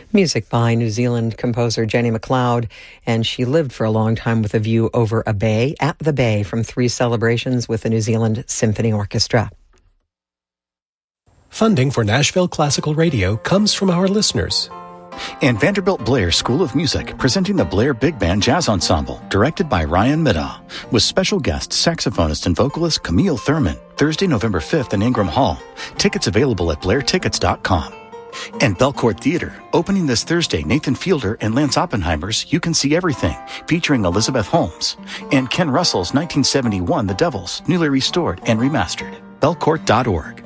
Music by New Zealand composer Jenny McLeod, and she lived for a long time with a view over a bay, at the Bay, from 3 celebrations with the New Zealand Symphony Orchestra. Funding for Nashville Classical Radio comes from our listeners. And Vanderbilt Blair School of Music, presenting the Blair Big Band Jazz Ensemble, directed by Ryan Middaugh, with special guest saxophonist and vocalist Camille Thurman, Thursday, November 5th in Ingram Hall. Tickets available at blairtickets.com. And Belcourt Theater, opening this Thursday, Nathan Fielder and Lance Oppenheimer's You Can See Everything, featuring Elizabeth Holmes, and Ken Russell's 1971 The Devils, newly restored and remastered. Belcourt.org.